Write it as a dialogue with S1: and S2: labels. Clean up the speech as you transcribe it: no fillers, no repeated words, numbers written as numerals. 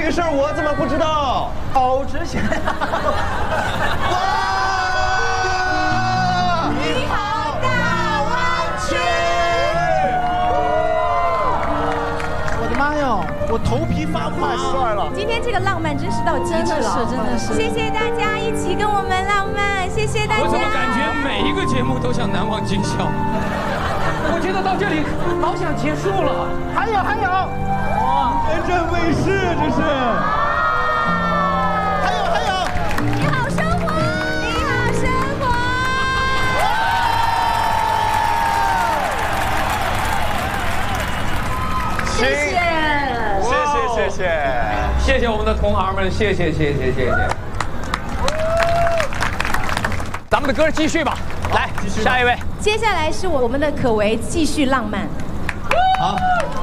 S1: 个事儿我怎么不知道？
S2: 好值钱呀！
S1: 哇！
S3: 你好，大湾区！
S2: 我的妈呀，我头皮发麻！太帅了！
S3: 今天这个浪漫真是到极致了，
S4: 真的是。
S3: 谢谢大家一起跟我们浪漫，谢谢大家。
S5: 我怎么感觉每一个节目都像难忘今宵？我觉得到这里老想结束了。
S2: 还有，
S1: 哇，原振卫视这是。还有。
S3: 你好生活，你好生活。
S5: 谢谢我们的同行们，谢谢。咱们的歌继续吧，来，下一位。
S3: 接下来是我们的可为继续浪漫。
S1: 好。